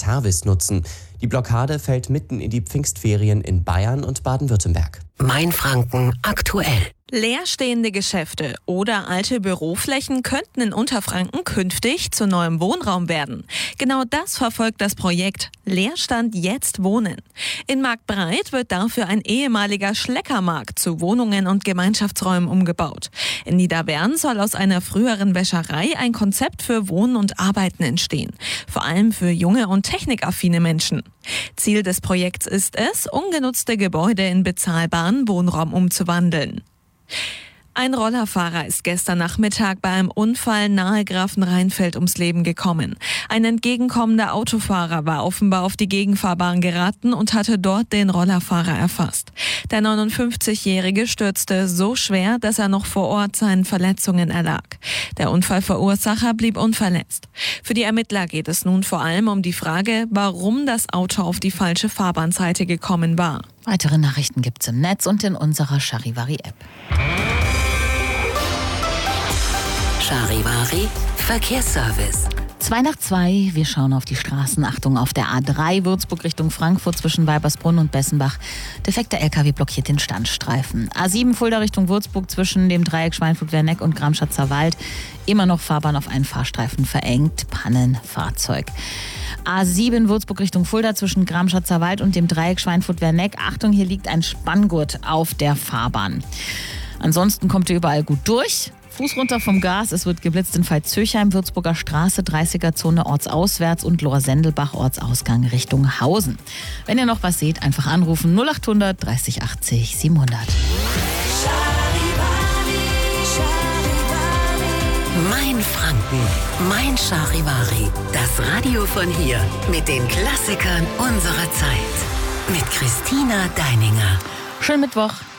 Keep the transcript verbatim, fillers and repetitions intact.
Tervis nutzen. Die Blockade fällt mitten in die Pfingstferien in Bayern und Baden-Württemberg. Mainfranken aktuell. Leerstehende Geschäfte oder alte Büroflächen könnten in Unterfranken künftig zu neuem Wohnraum werden. Genau das verfolgt das Projekt Leerstand jetzt wohnen. In Marktbreit wird dafür ein ehemaliger Schleckermarkt zu Wohnungen und Gemeinschaftsräumen umgebaut. In Niederbern soll aus einer früheren Wäscherei ein Konzept für Wohnen und Arbeiten entstehen. Vor allem für junge und technikaffine Menschen. Ziel des Projekts ist es, ungenutzte Gebäude in bezahlbaren Wohnraum umzuwandeln. Ein Rollerfahrer ist gestern Nachmittag bei einem Unfall nahe Grafenrheinfeld ums Leben gekommen. Ein entgegenkommender Autofahrer war offenbar auf die Gegenfahrbahn geraten und hatte dort den Rollerfahrer erfasst. Der neunundfünfzigjährige stürzte so schwer, dass er noch vor Ort seinen Verletzungen erlag. Der Unfallverursacher blieb unverletzt. Für die Ermittler geht es nun vor allem um die Frage, warum das Auto auf die falsche Fahrbahnseite gekommen war. Weitere Nachrichten gibt's im Netz und in unserer Charivari-App. Charivari Verkehrsservice. Zwei nach zwei, wir schauen auf die Straßen. Achtung, auf der A drei Würzburg Richtung Frankfurt zwischen Weibersbrunn und Bessenbach. Defekter L K W blockiert den Standstreifen. A sieben Fulda Richtung Würzburg zwischen dem Dreieck Schweinfurt-Werneck und Gramschatzer Wald. Immer noch Fahrbahn auf einen Fahrstreifen verengt. Pannenfahrzeug. A sieben Würzburg Richtung Fulda zwischen Gramschatzer Wald und dem Dreieck Schweinfurt-Werneck. Achtung, hier liegt ein Spanngurt auf der Fahrbahn. Ansonsten kommt ihr überall gut durch. Fuß runter vom Gas, es wird geblitzt in Veitshöchheim, Würzburger Straße, dreißiger-Zone ortsauswärts und Lohr-Sendelbach, Ortsausgang Richtung Hausen. Wenn ihr noch was seht, einfach anrufen null achthundert dreißig achtzig siebenhundert. Mainfranken, mein Charivari. Das Radio von hier mit den Klassikern unserer Zeit. Mit Christina Deininger. Schönen Mittwoch.